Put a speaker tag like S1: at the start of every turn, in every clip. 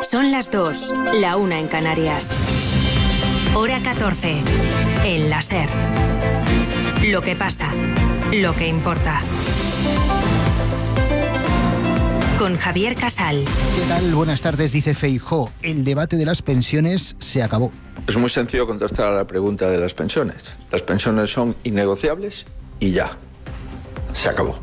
S1: Son las 2, la 1 en Canarias. Hora 14, en la SER. Lo que pasa, lo que importa. Con Javier Casal.
S2: ¿Qué tal? Buenas tardes, dice Feijóo. El debate de las pensiones se acabó.
S3: Es muy sencillo contestar a la pregunta de las pensiones. Las pensiones son innegociables y ya. Se acabó.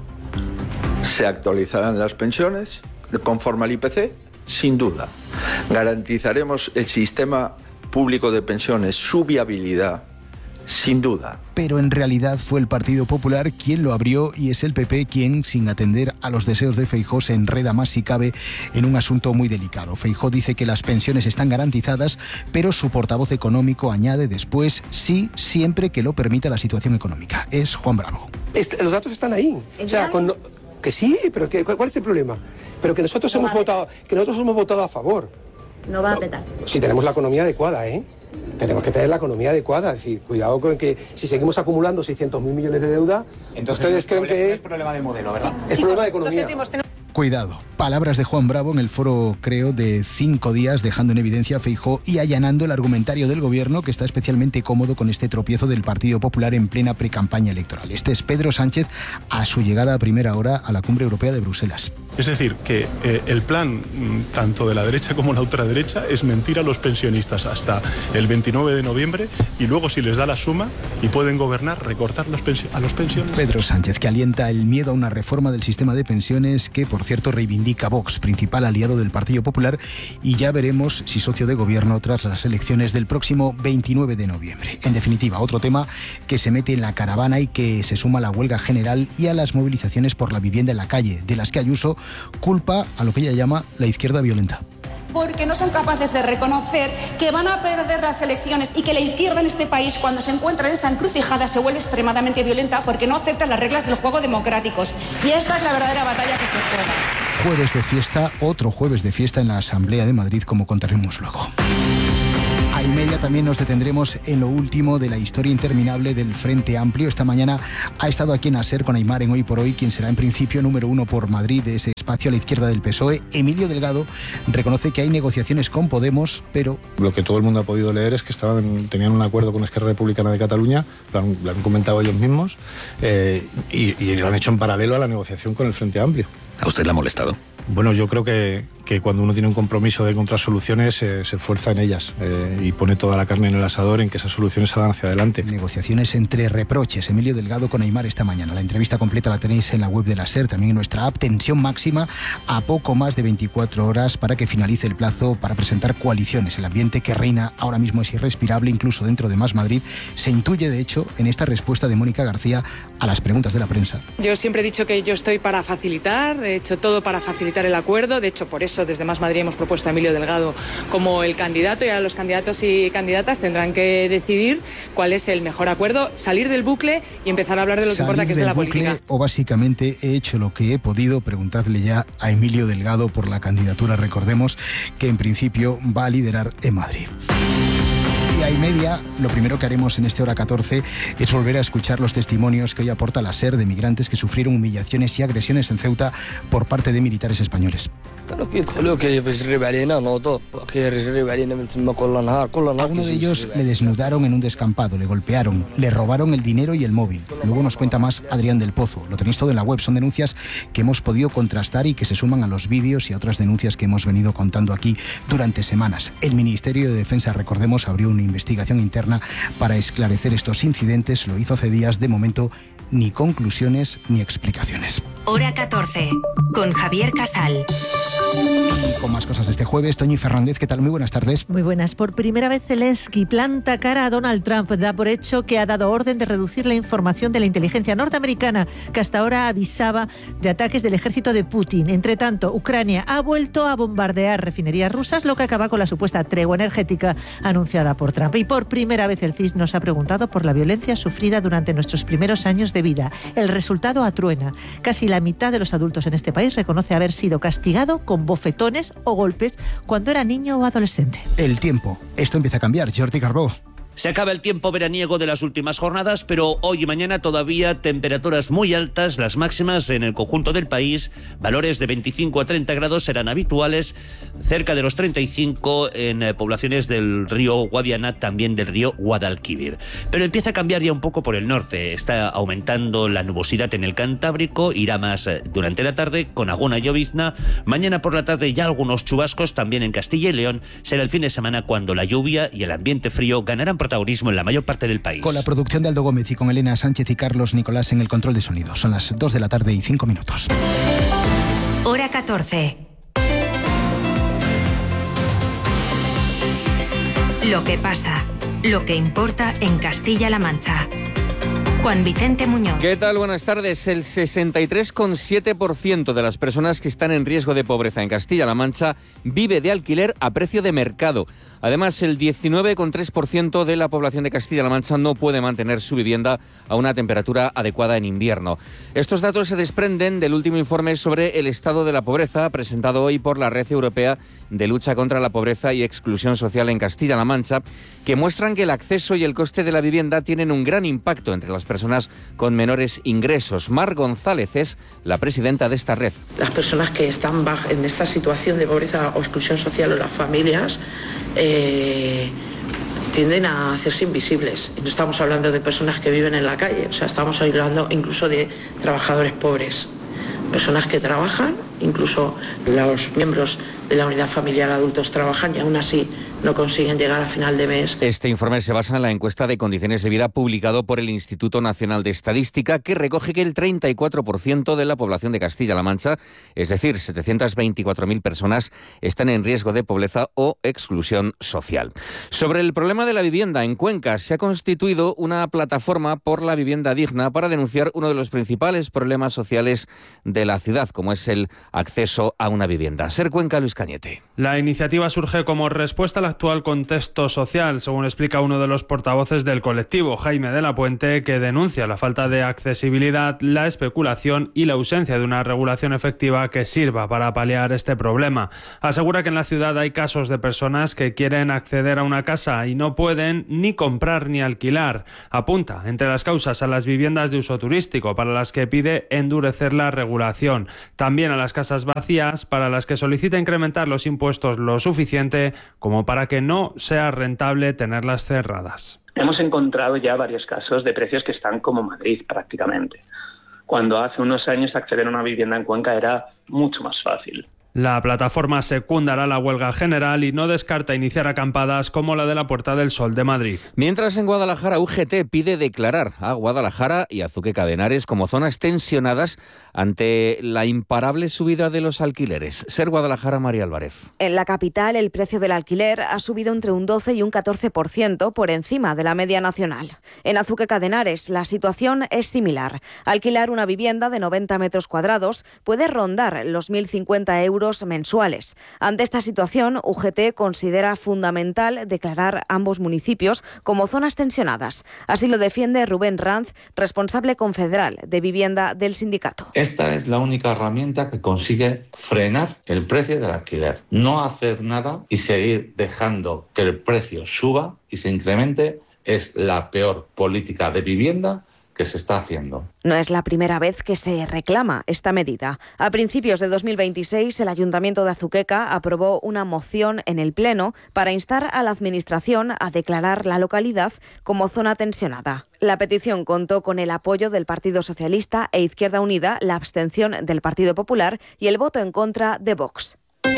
S3: ¿Se actualizarán las pensiones conforme al IPC? Sin duda. ¿Garantizaremos el sistema público de pensiones, su viabilidad? Sin duda.
S2: Pero en realidad fue el Partido Popular quien lo abrió y es el PP quien, sin atender a los deseos de Feijóo, se enreda más si cabe en un asunto muy delicado. Feijóo dice que las pensiones están garantizadas, pero su portavoz económico añade después sí, siempre que lo permita la situación económica. Es Juan Bravo.
S4: Los datos están ahí. O sea, que sí, pero ¿cuál es el problema? Pero que nosotros hemos votado a favor.
S5: No va a petar.
S4: Si tenemos la economía adecuada, Tenemos que tener la economía adecuada, es decir, cuidado con que si seguimos acumulando 600.000 millones de deuda,
S6: entonces
S4: ustedes creen que
S6: es problema de modelo, ¿verdad?
S4: Es problema de economía.
S2: Cuidado. Palabras de Juan Bravo en el foro, creo, de 5 días, dejando en evidencia a Feijóo y allanando el argumentario del gobierno, que está especialmente cómodo con este tropiezo del Partido Popular en plena precampaña electoral. Este es Pedro Sánchez a su llegada a primera hora a la Cumbre Europea de Bruselas.
S7: Es decir, que el plan, tanto de la derecha como la ultraderecha, es mentir a los pensionistas hasta el 29 de noviembre y luego, si les da la suma y pueden gobernar, recortar a los pensionistas.
S2: Pedro Sánchez, que alienta el miedo a una reforma del sistema de pensiones que, por cierto, reivindica Vox, principal aliado del Partido Popular, y ya veremos si socio de gobierno tras las elecciones del próximo 29 de noviembre. En definitiva, otro tema que se mete en la caravana y que se suma a la huelga general y a las movilizaciones por la vivienda en la calle, de las que Ayuso culpa a lo que ella llama la izquierda violenta.
S8: Porque no son capaces de reconocer que van a perder las elecciones y que la izquierda en este país, cuando se encuentra en esa encrucijada, se vuelve extremadamente violenta porque no acepta las reglas del juego democráticos. Y esta es la verdadera batalla que se juega.
S2: Jueves de fiesta, otro jueves de fiesta en la Asamblea de Madrid, como contaremos luego. A 1:30 también nos detendremos en lo último de la historia interminable del Frente Amplio. Esta mañana ha estado aquí en la SER con Aimar en Hoy por Hoy, quien será en principio número 1 por Madrid de ese espacio a la izquierda del PSOE. Emilio Delgado reconoce que hay negociaciones con Podemos, pero...
S9: Lo que todo el mundo ha podido leer es que tenían un acuerdo con Esquerra Republicana de Cataluña, lo han comentado ellos mismos, y lo han hecho en paralelo a la negociación con el Frente Amplio.
S10: ¿A usted le ha molestado?
S9: Bueno, yo creo que cuando uno tiene un compromiso de encontrar soluciones, se esfuerza en ellas y pone toda la carne en el asador en que esas soluciones salgan hacia adelante.
S2: Negociaciones entre reproches. Emilio Delgado con Aimar esta mañana. La entrevista completa la tenéis en la web de la SER, también en nuestra app. Tensión máxima a poco más de 24 horas para que finalice el plazo para presentar coaliciones. El ambiente que reina ahora mismo es irrespirable, incluso dentro de Más Madrid. Se intuye, de hecho, en esta respuesta de Mónica García a las preguntas de la prensa.
S11: Yo siempre he dicho que yo estoy para facilitar, he hecho todo para facilitar el acuerdo. De hecho, por eso desde Más Madrid hemos propuesto a Emilio Delgado como el candidato, y ahora los candidatos y candidatas tendrán que decidir cuál es el mejor acuerdo, salir del bucle y empezar a hablar de lo que importa, que es de la política.
S2: O básicamente he hecho lo que he podido. Preguntadle ya a Emilio Delgado por la candidatura. Recordemos que en principio va a liderar en Madrid. Y a 1:30, lo primero que haremos en este hora 14 es volver a escuchar los testimonios que hoy aporta la SER de migrantes que sufrieron humillaciones y agresiones en Ceuta por parte de militares españoles. A uno de ellos le desnudaron en un descampado, le golpearon, le robaron el dinero y el móvil. Luego nos cuenta más Adrián del Pozo. Lo tenéis todo en la web. Son denuncias que hemos podido contrastar y que se suman a los vídeos y a otras denuncias que hemos venido contando aquí durante semanas. El Ministerio de Defensa, recordemos, abrió una investigación interna para esclarecer estos incidentes. Lo hizo hace días. De momento, ni conclusiones ni explicaciones.
S1: Hora 14, con Javier Casal.
S2: Y con más cosas de este jueves, Toñi Fernández, ¿qué tal? Muy buenas tardes.
S12: Muy buenas. Por primera vez Zelensky planta cara a Donald Trump. Da por hecho que ha dado orden de reducir la información de la inteligencia norteamericana, que hasta ahora avisaba de ataques del ejército de Putin. Entre tanto, Ucrania ha vuelto a bombardear refinerías rusas, lo que acaba con la supuesta tregua energética anunciada por Trump. Y por primera vez el CIS nos ha preguntado por la violencia sufrida durante nuestros primeros años de vida. El resultado atruena. Casi la mitad de los adultos en este país reconoce haber sido castigado con bofetones o golpes cuando era niño o adolescente.
S2: El tiempo. Esto empieza a cambiar. Jordi Carbó.
S5: Se acaba el tiempo veraniego de las últimas jornadas, pero hoy y mañana todavía temperaturas muy altas, las máximas en el conjunto del país. Valores de 25 a 30 grados serán habituales, cerca de los 35 en poblaciones del río Guadiana, también del río Guadalquivir. Pero empieza a cambiar ya un poco por el norte. Está aumentando la nubosidad en el Cantábrico, irá más durante la tarde con alguna llovizna. Mañana por la tarde ya algunos chubascos, también en Castilla y León. Será el fin de semana cuando la lluvia y el ambiente frío ganarán protagonismo en la mayor parte del país.
S2: Con la producción de Aldo Gómez y con Elena Sánchez y Carlos Nicolás en el control de sonido. Son las 2 de la tarde y 5 minutos.
S1: Hora 14. Lo que pasa, lo que importa en Castilla-La Mancha. Juan Vicente Muñoz.
S6: ¿Qué tal? Buenas tardes. El 63,7% de las personas que están en riesgo de pobreza en Castilla-La Mancha vive de alquiler a precio de mercado. Además, el 19,3% de la población de Castilla-La Mancha no puede mantener su vivienda a una temperatura adecuada en invierno. Estos datos se desprenden del último informe sobre el estado de la pobreza presentado hoy por la Red Europea de Lucha contra la Pobreza y Exclusión Social en Castilla-La Mancha, que muestran que el acceso y el coste de la vivienda tienen un gran impacto entre las personas con menores ingresos. Mar González es la presidenta de esta red.
S10: Las personas que están en esta situación de pobreza o exclusión social o las familias tienden a hacerse invisibles. Y no estamos hablando de personas que viven en la calle, o sea, estamos hablando incluso de trabajadores pobres, personas que trabajan, incluso los miembros de la unidad familiar adultos trabajan y aún así no consiguen llegar a final de mes.
S6: Este informe se basa en la encuesta de condiciones de vida publicado por el Instituto Nacional de Estadística, que recoge que el 34% de la población de Castilla-La Mancha, es decir, 724.000 personas, están en riesgo de pobreza o exclusión social. Sobre el problema de la vivienda, en Cuenca se ha constituido una plataforma por la vivienda digna para denunciar uno de los principales problemas sociales de la ciudad, como es el acceso a una vivienda. Ser Cuenca, Luis Cañete.
S13: La iniciativa surge como respuesta al actual contexto social, según explica uno de los portavoces del colectivo, Jaime de la Puente, que denuncia la falta de accesibilidad, la especulación y la ausencia de una regulación efectiva que sirva para paliar este problema. Asegura que en la ciudad hay casos de personas que quieren acceder a una casa y no pueden ni comprar ni alquilar. Apunta entre las causas a las viviendas de uso turístico, para las que pide endurecer la regulación. También a las casas vacías, para las que solicita incrementar los impuestos lo suficiente como para que no sea rentable tenerlas cerradas.
S14: Hemos encontrado ya varios casos de precios que están como Madrid prácticamente, cuando hace unos años acceder a una vivienda en Cuenca era mucho más fácil.
S13: La plataforma secundará la huelga general y no descarta iniciar acampadas como la de la Puerta del Sol de Madrid.
S6: Mientras en Guadalajara, UGT pide declarar a Guadalajara y Azuqueca de Henares como zonas tensionadas ante la imparable subida de los alquileres. Ser Guadalajara, María Álvarez.
S15: En la capital, el precio del alquiler ha subido entre un 12 y un 14% por encima de la media nacional. En Azuqueca de Henares, la situación es similar. Alquilar una vivienda de 90 metros cuadrados puede rondar los 1.050 euros mensuales. Ante esta situación, UGT considera fundamental declarar ambos municipios como zonas tensionadas. Así lo defiende Rubén Ranz, responsable confederal de vivienda del sindicato.
S16: Esta es la única herramienta que consigue frenar el precio del alquiler. No hacer nada y seguir dejando que el precio suba y se incremente es la peor política de vivienda que se está haciendo.
S15: No es la primera vez que se reclama esta medida. A principios de 2026, el Ayuntamiento de Azuqueca aprobó una moción en el Pleno para instar a la Administración a declarar la localidad como zona tensionada. La petición contó con el apoyo del Partido Socialista e Izquierda Unida, la abstención del Partido Popular y el voto en contra de Vox.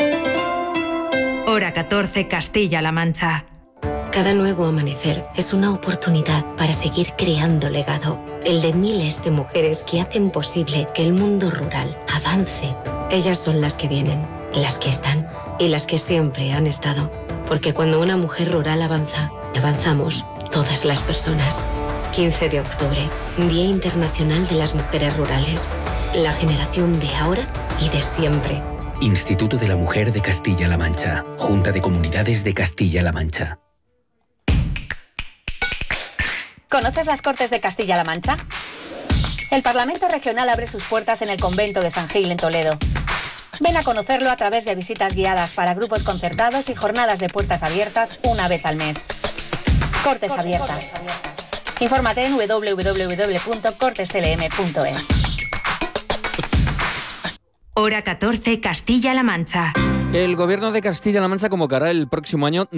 S1: Hora 14, Castilla-La Mancha.
S17: Cada nuevo amanecer es una oportunidad para seguir creando legado, el de miles de mujeres que hacen posible que el mundo rural avance. Ellas son las que vienen, las que están y las que siempre han estado. Porque cuando una mujer rural avanza, avanzamos todas las personas. 15 de octubre, Día Internacional de las Mujeres Rurales. La generación de ahora y de siempre.
S18: Instituto de la Mujer de Castilla-La Mancha. Junta de Comunidades de Castilla-La Mancha.
S19: ¿Conoces las Cortes de Castilla-La Mancha? El Parlamento Regional abre sus puertas en el Convento de San Gil, en Toledo. Ven a conocerlo a través de visitas guiadas para grupos concertados y jornadas de puertas abiertas una vez al mes. Cortes abiertas. Infórmate en www.corteslm.es.
S1: Hora 14, Castilla-La Mancha.
S6: El Gobierno de Castilla-La Mancha convocará el próximo año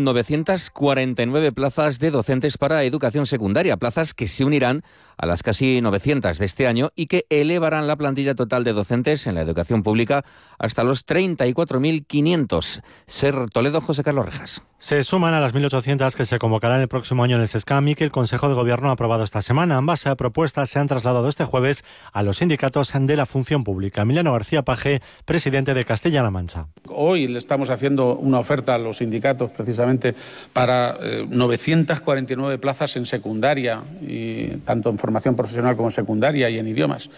S6: 949 plazas de docentes para educación secundaria, plazas que se unirán a las casi 900 de este año y que elevarán la plantilla total de docentes en la educación pública hasta los 34.500. Ser Toledo, José Carlos Rejas.
S20: Se suman a las 1.800 que se convocarán el próximo año en el SESCAM y que el Consejo de Gobierno ha aprobado esta semana. Ambas propuestas se han trasladado este jueves a los sindicatos de la función pública. Emiliano García Paje, presidente de Castilla-La Mancha.
S21: Hoy le estamos haciendo una oferta a los sindicatos precisamente para 949 plazas en secundaria, y tanto en formación profesional como en secundaria y en idiomas.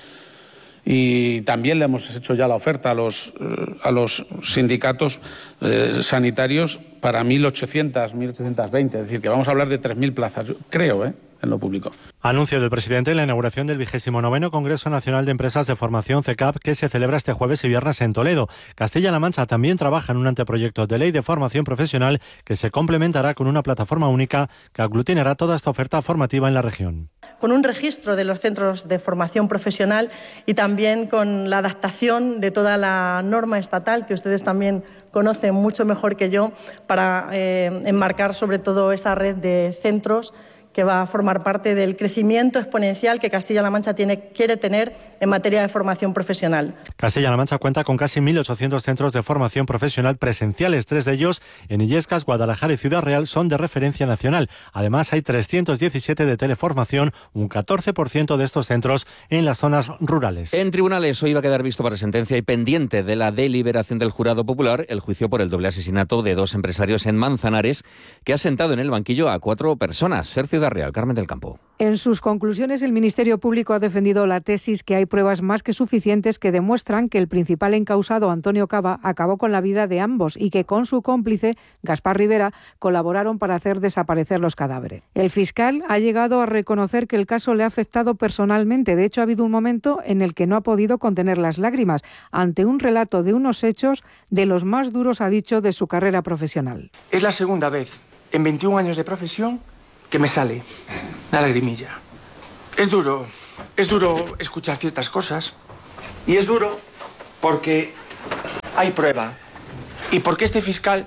S21: Y también le hemos hecho ya la oferta a los sindicatos sanitarios para 1.820, es decir, que vamos a hablar de 3.000 plazas, creo, en lo público.
S20: Anuncio del presidente en la inauguración del 29º Congreso Nacional de Empresas de Formación CECAP, que se celebra este jueves y viernes en Toledo. Castilla-La Mancha también trabaja en un anteproyecto de ley de formación profesional que se complementará con una plataforma única que aglutinará toda esta oferta formativa en la región.
S22: Con un registro de los centros de formación profesional y también con la adaptación de toda la norma estatal, que ustedes también conocen mucho mejor que yo, para enmarcar sobre todo esa red de centros que va a formar parte del crecimiento exponencial que Castilla-La Mancha quiere tener en materia de formación profesional.
S20: Castilla-La Mancha cuenta con casi 1.800 centros de formación profesional presenciales. 3 de ellos, en Illescas, Guadalajara y Ciudad Real, son de referencia nacional. Además, hay 317 de teleformación, un 14% de estos centros en las zonas rurales.
S6: En tribunales hoy va a quedar visto para sentencia y pendiente de la deliberación del jurado popular el juicio por el doble asesinato de 2 empresarios en Manzanares, que ha sentado en el banquillo a 4 personas. Ciudad Real, Carmen del Campo.
S23: En sus conclusiones, el Ministerio Público ha defendido la tesis que hay pruebas más que suficientes que demuestran que el principal encausado, Antonio Caba, acabó con la vida de ambos y que con su cómplice, Gaspar Rivera, colaboraron para hacer desaparecer los cadáveres. El fiscal ha llegado a reconocer que el caso le ha afectado personalmente. De hecho, ha habido un momento en el que no ha podido contener las lágrimas ante un relato de unos hechos de los más duros, ha dicho, de su carrera profesional.
S24: Es la segunda vez en 21 años de profesión que me sale la lagrimilla. Es duro escuchar ciertas cosas, y es duro porque hay prueba y porque este fiscal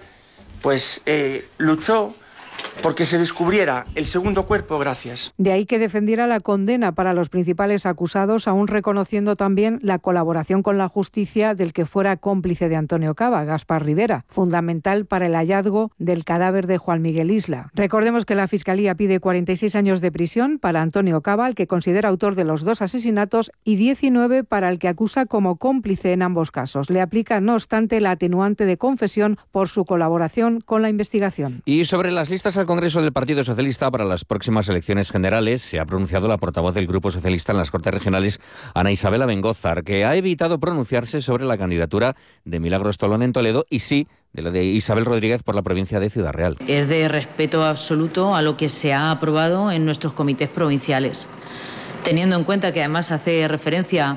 S24: luchó porque se descubriera el segundo cuerpo, gracias.
S23: De ahí que defendiera la condena para los principales acusados, aún reconociendo también la colaboración con la justicia del que fuera cómplice de Antonio Caba, Gaspar Rivera, fundamental para el hallazgo del cadáver de Juan Miguel Isla. Recordemos que la Fiscalía pide 46 años de prisión para Antonio Caba, al que considera autor de los 2 asesinatos, y 19 para el que acusa como cómplice en ambos casos. Le aplica, no obstante, la atenuante de confesión por su colaboración con la investigación.
S6: Y sobre las listas al Congreso del Partido Socialista para las próximas elecciones generales se ha pronunciado la portavoz del Grupo Socialista en las Cortes Regionales, Ana Isabel Bengózar, que ha evitado pronunciarse sobre la candidatura de Milagros Tolón en Toledo y sí de la de Isabel Rodríguez por la provincia de Ciudad Real.
S25: Es de respeto absoluto a lo que se ha aprobado en nuestros comités provinciales, teniendo en cuenta que además hace referencia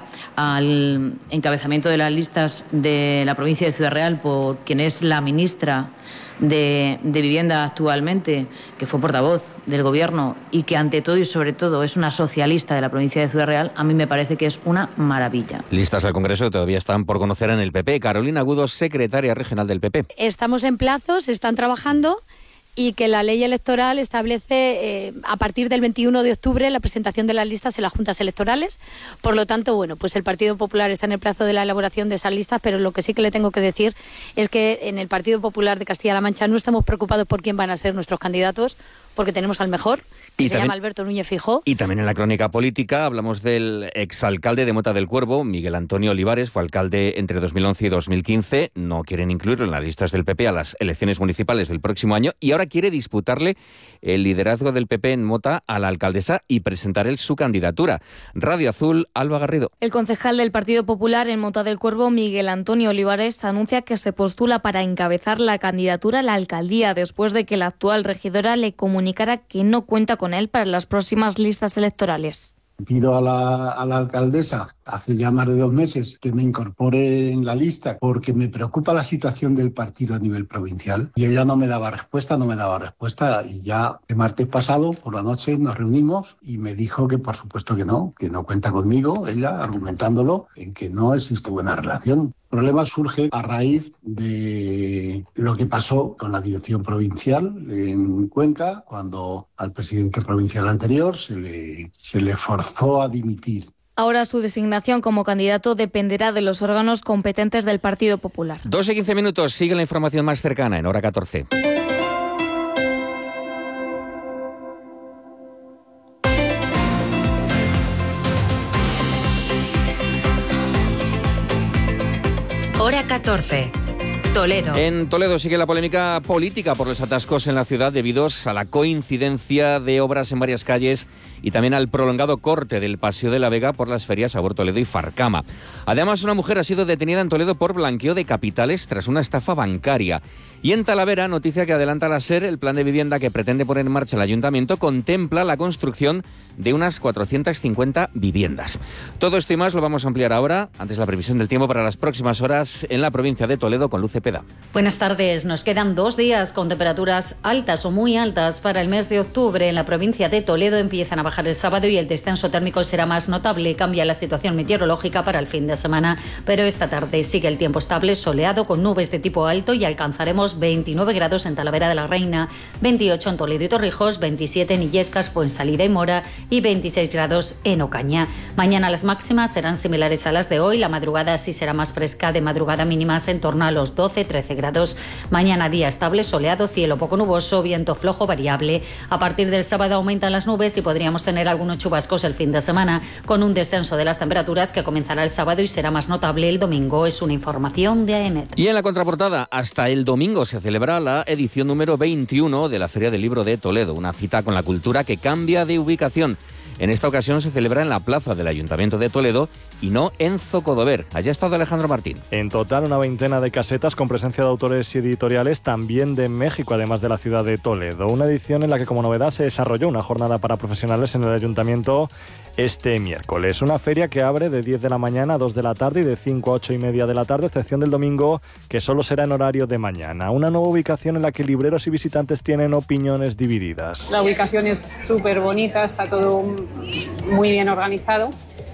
S25: al encabezamiento de las listas de la provincia de Ciudad Real por quien es la ministra de Vivienda actualmente, que fue portavoz del Gobierno y que ante todo y sobre todo es una socialista de la provincia de Ciudad Real. A mí me parece que es una maravilla.
S6: Listas al Congreso que todavía están por conocer en el PP. Carolina Agudo, secretaria regional del PP.
S26: Estamos en plazos, están trabajando, y que la ley electoral establece a partir del 21 de octubre la presentación de las listas en las juntas electorales. Por lo tanto, bueno, pues el Partido Popular está en el plazo de la elaboración de esas listas, pero lo que sí que le tengo que decir es que en el Partido Popular de Castilla-La Mancha no estamos preocupados por quién van a ser nuestros candidatos, porque tenemos al mejor, que se llama Alberto Núñez Feijóo.
S6: Y también en la crónica política hablamos del exalcalde de Mota del Cuervo, Miguel Antonio Olivares, fue alcalde entre 2011 y 2015, no quieren incluirlo en las listas del PP a las elecciones municipales del próximo año y ahora quiere disputarle el liderazgo del PP en Mota a la alcaldesa y presentar él su candidatura. Radio Azul, Alba Garrido.
S27: El concejal del Partido Popular en Mota del Cuervo, Miguel Antonio Olivares, anuncia que se postula para encabezar la candidatura a la alcaldía después de que la actual regidora le comunicara que no cuenta con él para las próximas listas electorales.
S3: Pido a la alcaldesa, hace ya más de 2 meses, que me incorpore en la lista porque me preocupa la situación del partido a nivel provincial. Y ella no me daba respuesta, y ya el martes pasado, por la noche, nos reunimos y me dijo que por supuesto que no cuenta conmigo, ella argumentándolo en que no existe buena relación. El problema surge a raíz de lo que pasó con la dirección provincial en Cuenca, cuando al presidente provincial anterior se le forzó a dimitir.
S27: Ahora su designación como candidato dependerá de los órganos competentes del Partido Popular.
S6: 2:15 minutos, sigue la información más cercana en Hora 14.
S1: Hora 14. Toledo.
S6: En Toledo sigue la polémica política por los atascos en la ciudad debido a la coincidencia de obras en varias calles y también al prolongado corte del Paseo de la Vega por las ferias Sabor Toledo y Farcama. Además, una mujer ha sido detenida en Toledo por blanqueo de capitales tras una estafa bancaria. Y en Talavera, noticia que adelanta la SER, el plan de vivienda que pretende poner en marcha el ayuntamiento contempla la construcción de unas 450 viviendas. Todo esto y más lo vamos a ampliar ahora, antes la previsión del tiempo para las próximas horas en la provincia de Toledo con Luz Cepeda.
S4: Buenas tardes. Nos quedan 2 días con temperaturas altas o muy altas para el mes de octubre. En la provincia de Toledo empiezan a bajar el sábado y el descenso térmico será más notable. Cambia la situación meteorológica para el fin de semana, pero esta tarde sigue el tiempo estable, soleado con nubes de tipo alto y alcanzaremos 29 grados en Talavera de la Reina, 28 en Toledo y Torrijos, 27 en Illescas, Fuensalida y Mora y 26 grados en Ocaña. Mañana las máximas serán similares a las de hoy. La madrugada sí será más fresca, de madrugada mínimas en torno a los 12-13 grados. Mañana día estable, soleado, cielo poco nuboso, viento flojo variable. A partir del sábado aumentan las nubes y podríamos tener algunos chubascos el fin de semana, con un descenso de las temperaturas que comenzará el sábado y será más notable el domingo. Es una información de AEMET.
S6: Y en la contraportada, hasta el domingo se celebra la edición número 21 de la Feria del Libro de Toledo, una cita con la cultura que cambia de ubicación. En esta ocasión se celebra en la plaza del Ayuntamiento de Toledo y no en Zocodover. Allá ha estado Alejandro Martín.
S7: En total, una veintena de casetas con presencia de autores y editoriales también de México, además de la ciudad de Toledo. Una edición en la que, como novedad, se desarrolló una jornada para profesionales en el Ayuntamiento este miércoles. Una feria que abre de 10 de la mañana a 2 de la tarde y de 5 a 8 y media de la tarde, excepción del domingo, que solo será en horario de mañana. Una nueva ubicación en la que libreros y visitantes tienen opiniones divididas.
S8: La ubicación es súper bonita, está todo muy bien organizado,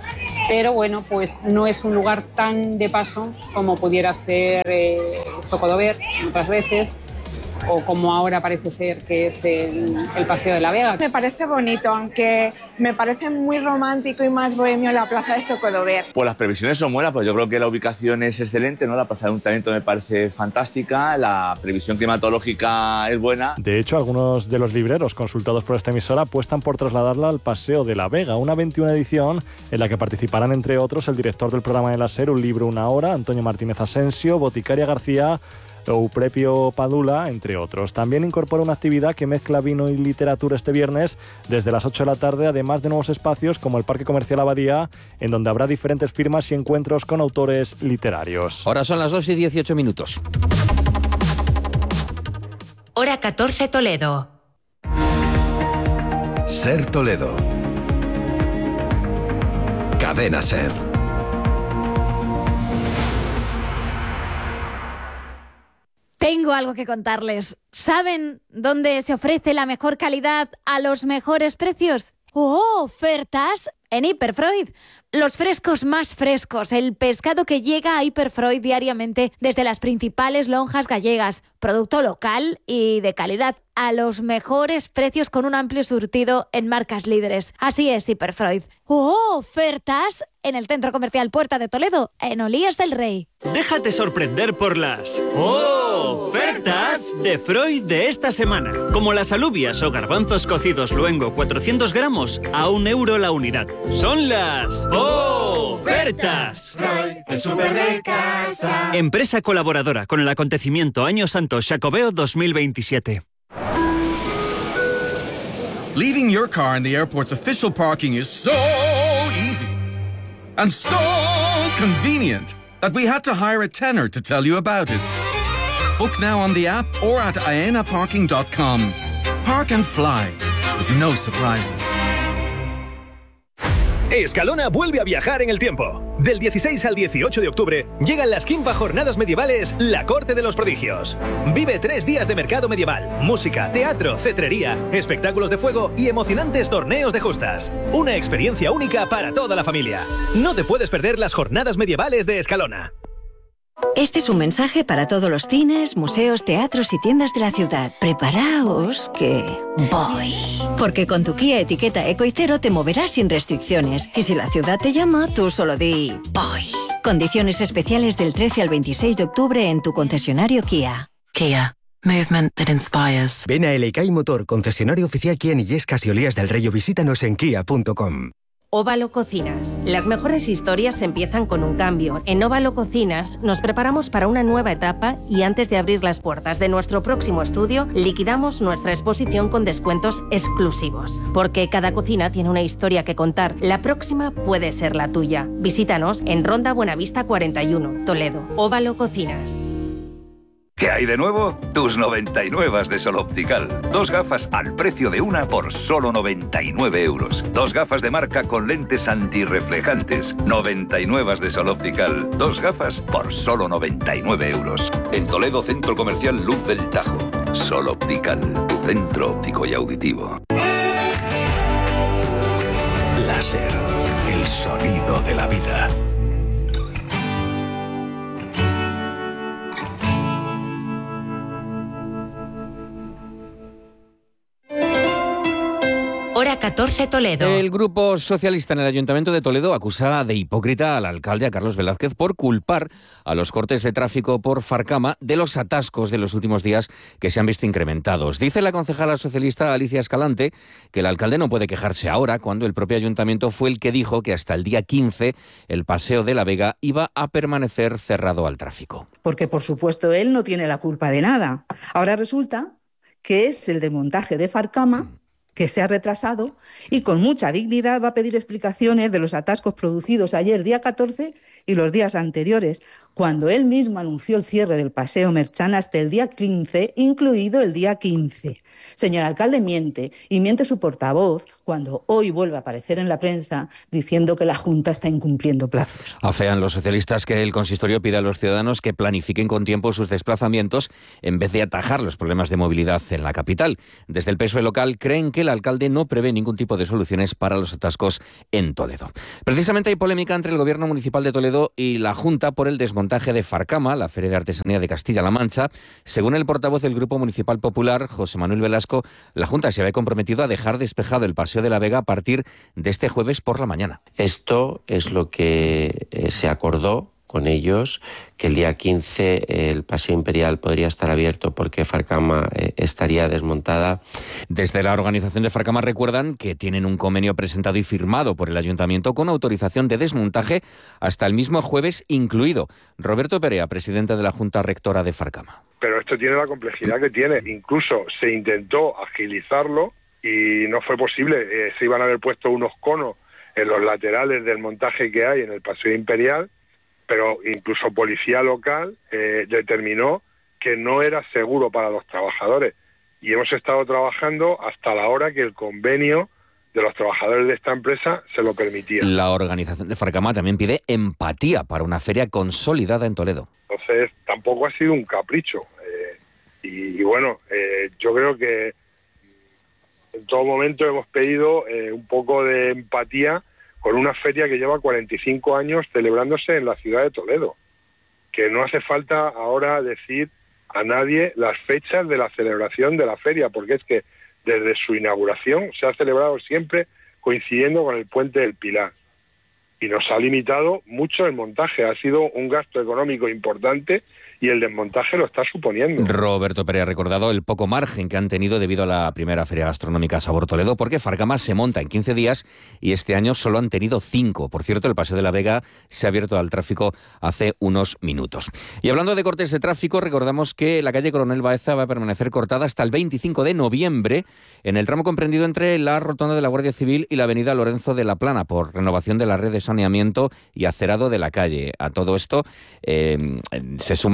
S8: pero bueno, pues no es un lugar tan de paso como pudiera ser Zocodover otras veces, o como ahora parece ser que es el Paseo de la Vega.
S9: Me parece bonito, aunque me parece muy romántico y más bohemio la plaza de Zocodover.
S11: Pues las previsiones son buenas, pues yo creo que la ubicación es excelente, ¿no? La plaza del Ayuntamiento me parece fantástica, la previsión climatológica es buena.
S7: De hecho, algunos de los libreros consultados por esta emisora apuestan por trasladarla al Paseo de la Vega, una 21 edición en la que participarán, entre otros, el director del programa de la SER, Un Libro, Una Hora, Antonio Martínez Asensio, Boticaria García, Euprepio Padula, entre otros. También incorpora una actividad que mezcla vino y literatura este viernes desde las 8 de la tarde, además de nuevos espacios como el Parque Comercial Abadía, en donde habrá diferentes firmas y encuentros con autores literarios.
S6: Ahora son las 2:18 minutos.
S1: Hora 14 Toledo.
S12: SER Toledo. Cadena SER.
S28: Tengo algo que contarles. ¿Saben dónde se ofrece la mejor calidad a los mejores precios? ¡Oh, ofertas! En Hiperfreud. Los frescos más frescos, el pescado que llega a Hiperfreud diariamente desde las principales lonjas gallegas. Producto local y de calidad a los mejores precios con un amplio surtido en marcas líderes. Así es Hiperfreud. ¡Oh, ofertas! En el Centro Comercial Puerta de Toledo, en Olías del Rey.
S29: Déjate sorprender por las ofertas de Freud de esta semana. Como las alubias o garbanzos cocidos luengo 400 gramos a €1 la unidad. Son las ofertas.
S30: Freud, el súper de casa.
S29: Empresa colaboradora con el acontecimiento Año Santo Xacobeo 2027.
S31: Leaving your car in the airport's official parking is so easy and so convenient that we had to hire a tenor to tell you about it. Book now on the app or at aenaparking.com. Park and fly with no surprises.
S2: Escalona vuelve a viajar en el tiempo. Del 16 al 18 de octubre llegan las 15 jornadas medievales La Corte de los Prodigios. Vive 3 días de mercado medieval, música, teatro, cetrería, espectáculos de fuego y emocionantes torneos de justas. Una experiencia única para toda la familia. No te puedes perder las jornadas medievales de Escalona.
S5: Este es un mensaje para todos los cines, museos, teatros y tiendas de la ciudad. Preparaos que voy. Porque con tu Kia etiqueta Eco y Cero te moverás sin restricciones. Y si la ciudad te llama, tú solo di voy. Condiciones especiales del 13 al 26 de octubre en tu concesionario Kia.
S10: Kia. Movement that inspires.
S13: Ven a LK Motor, concesionario oficial Kia en Illescas y Olías del Rey, o visítanos en kia.com.
S14: Óvalo Cocinas. Las mejores historias empiezan con un cambio. En Óvalo Cocinas nos preparamos para una nueva etapa y antes de abrir las puertas de nuestro próximo estudio, liquidamos nuestra exposición con descuentos exclusivos. Porque cada cocina tiene una historia que contar. La próxima puede ser la tuya. Visítanos en Ronda Buenavista 41, Toledo. Óvalo Cocinas.
S15: ¿Qué hay de nuevo? Tus 99 de Sol Optical. 2 gafas al precio de una por solo 99 euros. 2 gafas de marca con lentes antirreflejantes. 99 de Sol Optical. 2 gafas por solo 99 euros.
S12: En Toledo, Centro Comercial Luz del Tajo. Sol Optical, tu centro óptico y auditivo.
S16: Láser, el sonido de la vida.
S1: Hora 14 Toledo.
S6: El Grupo Socialista en el Ayuntamiento de Toledo acusa de hipócrita al alcalde, a Carlos Velázquez, por culpar a los cortes de tráfico por Farcama de los atascos de los últimos días que se han visto incrementados. Dice la concejala socialista Alicia Escalante que el alcalde no puede quejarse ahora, cuando el propio ayuntamiento fue el que dijo que hasta el día 15 el Paseo de la Vega iba a permanecer cerrado al tráfico.
S17: Porque, por supuesto, él no tiene la culpa de nada. Ahora resulta que es el desmontaje de Farcama que se ha retrasado y con mucha dignidad va a pedir explicaciones de los atascos producidos ayer, día 14, y los días anteriores, cuando él mismo anunció el cierre del Paseo Merchán hasta el día 15, incluido el día 15. Señor alcalde, miente, y miente su portavoz cuando hoy vuelve a aparecer en la prensa diciendo que la Junta está incumpliendo plazos.
S6: Afean los socialistas que el consistorio pida a los ciudadanos que planifiquen con tiempo sus desplazamientos en vez de atajar los problemas de movilidad en la capital. Desde el PSOE local creen que el alcalde no prevé ningún tipo de soluciones para los atascos en Toledo. Precisamente hay polémica entre el Gobierno Municipal de Toledo y la Junta por el desmontaje de Farcama, la Feria de Artesanía de Castilla-La Mancha. Según el portavoz del Grupo Municipal Popular, José Manuel Velasco, la Junta se había comprometido a dejar despejado el Paseo de la Vega a partir de este jueves por la mañana.
S18: Esto es lo que se acordó con ellos, que el día 15 el Paseo Imperial podría estar abierto porque Farcama estaría desmontada.
S6: Desde la organización de Farcama recuerdan que tienen un convenio presentado y firmado por el Ayuntamiento con autorización de desmontaje hasta el mismo jueves incluido. Roberto Perea, presidente de la Junta Rectora de Farcama.
S19: Pero esto tiene la complejidad que tiene. Incluso se intentó agilizarlo y no fue posible. Se iban a haber puesto unos conos en los laterales del montaje que hay en el Paseo Imperial, pero incluso policía local determinó que no era seguro para los trabajadores. Y hemos estado trabajando hasta la hora que el convenio de los trabajadores de esta empresa se lo permitía.
S6: La organización de Farcama también pide empatía para una feria consolidada en Toledo.
S19: Entonces, tampoco ha sido un capricho. Y bueno, yo creo que en todo momento hemos pedido un poco de empatía con una feria que lleva 45 años celebrándose en la ciudad de Toledo, que no hace falta ahora decir a nadie las fechas de la celebración de la feria, porque es que desde su inauguración se ha celebrado siempre coincidiendo con el Puente del Pilar. Y nos ha limitado mucho el montaje, ha sido un gasto económico importante y el desmontaje lo está suponiendo.
S6: Roberto Pérez ha recordado el poco margen que han tenido debido a la primera Feria Gastronómica Sabor Toledo, porque Farcama se monta en 15 días y este año solo han tenido 5. Por cierto, el Paseo de la Vega se ha abierto al tráfico hace unos minutos. Y hablando de cortes de tráfico, recordamos que la calle Coronel Baeza va a permanecer cortada hasta el 25 de noviembre en el tramo comprendido entre la Rotonda de la Guardia Civil y la avenida Lorenzo de la Plana, por renovación de la red de saneamiento y acerado de la calle. A todo esto se suma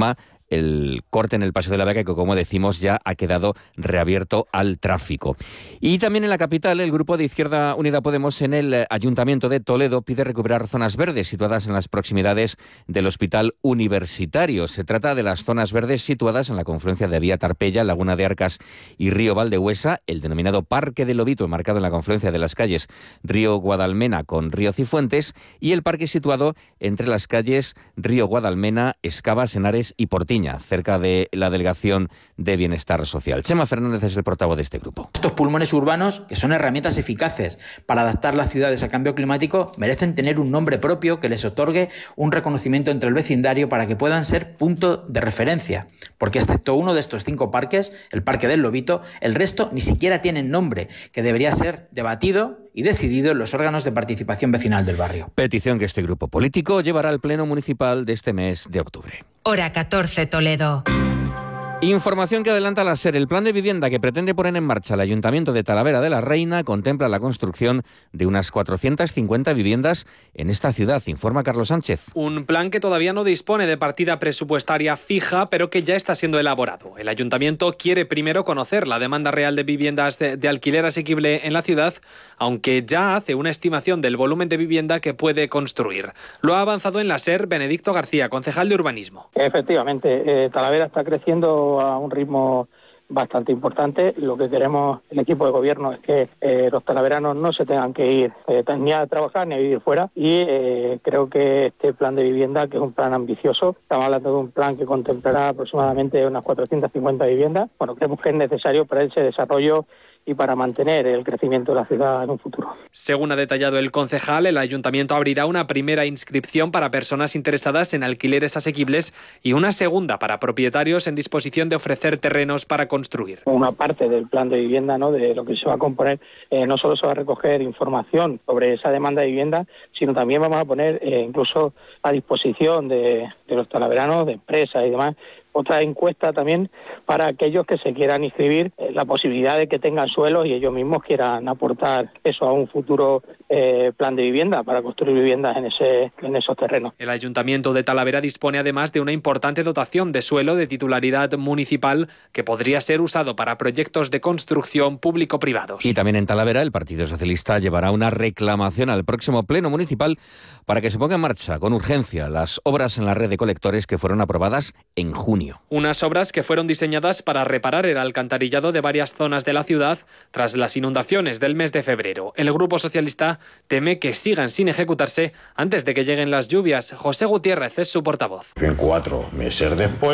S6: el corte en el Paseo de la Vega, que como decimos ya ha quedado reabierto al tráfico. Y también en la capital, el grupo de Izquierda Unida Podemos en el Ayuntamiento de Toledo pide recuperar zonas verdes situadas en las proximidades del Hospital Universitario. Se trata de las zonas verdes situadas en la confluencia de Vía Tarpeya, Laguna de Arcas y Río Valdehuesa, el denominado Parque del Lobito, marcado en la confluencia de las calles Río Guadalmena con Río Cifuentes, y el parque situado entre las calles Río Guadalmena, Escabas, Henares y Portiña, cerca de la Delegación de Bienestar Social. Chema Fernández es el portavoz de este grupo.
S3: Estos pulmones urbanos, que son herramientas eficaces para adaptar las ciudades al cambio climático, merecen tener un nombre propio que les otorgue un reconocimiento entre el vecindario para que puedan ser punto de referencia. Porque excepto uno de estos 5 parques, el Parque del Lobito, el resto ni siquiera tienen nombre, que debería ser debatido y decidido en los órganos de participación vecinal del barrio.
S6: Petición que este grupo político llevará al Pleno Municipal de este mes de octubre.
S1: Hora 14, Toledo.
S6: Información que adelanta la SER. El plan de vivienda que pretende poner en marcha el Ayuntamiento de Talavera de la Reina contempla la construcción de unas 450 viviendas en esta ciudad, informa Carlos Sánchez.
S4: Un plan que todavía no dispone de partida presupuestaria fija, pero que ya está siendo elaborado. El Ayuntamiento quiere primero conocer la demanda real de viviendas de alquiler asequible en la ciudad, aunque ya hace una estimación del volumen de vivienda que puede construir. Lo ha avanzado en la SER Benedicto García, concejal de Urbanismo.
S8: Efectivamente, Talavera está creciendo a un ritmo bastante importante. Lo que queremos el equipo de gobierno es que los talaveranos no se tengan que ir ni a trabajar ni a vivir fuera, y creo que este plan de vivienda, que es un plan ambicioso, estamos hablando de un plan que contemplará aproximadamente unas 450 viviendas. Bueno, creemos que es necesario para ese desarrollo y para mantener el crecimiento de la ciudad en un futuro.
S4: Según ha detallado el concejal, el Ayuntamiento abrirá una primera inscripción para personas interesadas en alquileres asequibles y una segunda para propietarios en disposición de ofrecer terrenos para construir.
S8: Una parte del plan de vivienda, ¿no?, de lo que se va a componer, no solo se va a recoger información sobre esa demanda de vivienda, sino también vamos a poner incluso a disposición de los talaveranos, de empresas y demás, otra encuesta también para aquellos que se quieran inscribir, la posibilidad de que tengan suelos y ellos mismos quieran aportar eso a un futuro plan de vivienda para construir viviendas en esos terrenos.
S4: El Ayuntamiento de Talavera dispone además de una importante dotación de suelo de titularidad municipal que podría ser usado para proyectos de construcción público-privados.
S6: Y también en Talavera el Partido Socialista llevará una reclamación al próximo Pleno Municipal para que se ponga en marcha con urgencia las obras en la red de colectores que fueron aprobadas en junio.
S4: Unas obras que fueron diseñadas para reparar el alcantarillado de varias zonas de la ciudad tras las inundaciones del mes de febrero. El Grupo Socialista teme que sigan sin ejecutarse antes de que lleguen las lluvias. José Gutiérrez es su portavoz.
S20: En 4 meses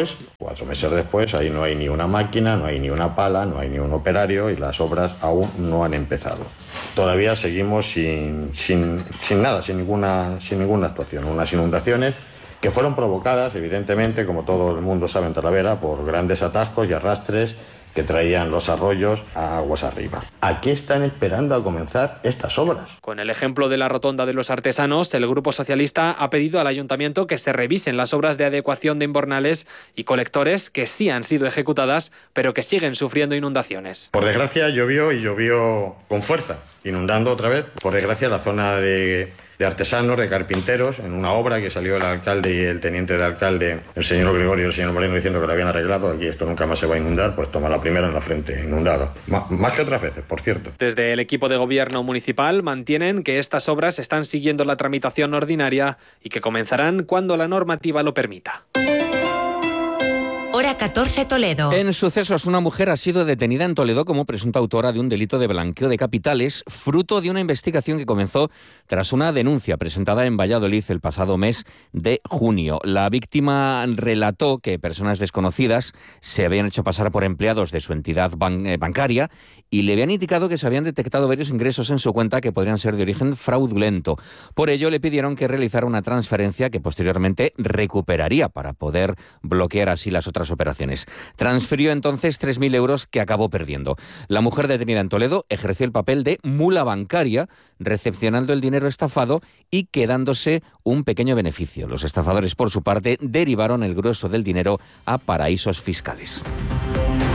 S20: después, ahí no hay ni una máquina, no hay ni una pala, no hay ni un operario y las obras aún no han empezado. Todavía seguimos sin nada, sin ninguna actuación. Unas inundaciones que fueron provocadas, evidentemente, como todo el mundo sabe en Talavera, por grandes atascos y arrastres que traían los arroyos a aguas arriba. ¿A qué están esperando a comenzar estas obras?
S4: Con el ejemplo de la Rotonda de los Artesanos, el Grupo Socialista ha pedido al Ayuntamiento que se revisen las obras de adecuación de invernales y colectores que sí han sido ejecutadas, pero que siguen sufriendo inundaciones.
S20: Por desgracia llovió con fuerza, inundando otra vez, por desgracia, la zona de artesanos, de carpinteros, en una obra que salió el alcalde y el teniente de alcalde, el señor Gregorio y el señor Moreno, diciendo que lo habían arreglado, aquí esto nunca más se va a inundar, pues toma la primera en la frente, inundada. Más que otras veces, por cierto.
S4: Desde el equipo de gobierno municipal mantienen que estas obras están siguiendo la tramitación ordinaria y que comenzarán cuando la normativa lo permita.
S1: Hora 14, Toledo.
S6: En sucesos, una mujer ha sido detenida en Toledo como presunta autora de un delito de blanqueo de capitales, fruto de una investigación que comenzó tras una denuncia presentada en Valladolid el pasado mes de junio. La víctima relató que personas desconocidas se habían hecho pasar por empleados de su entidad bancaria y le habían indicado que se habían detectado varios ingresos en su cuenta que podrían ser de origen fraudulento. Por ello, le pidieron que realizara una transferencia que posteriormente recuperaría para poder bloquear así las otras operaciones. Transfirió entonces 3.000 euros que acabó perdiendo. La mujer detenida en Toledo ejerció el papel de mula bancaria, recepcionando el dinero estafado y quedándose un pequeño beneficio. Los estafadores, por su parte, derivaron el grueso del dinero a paraísos fiscales.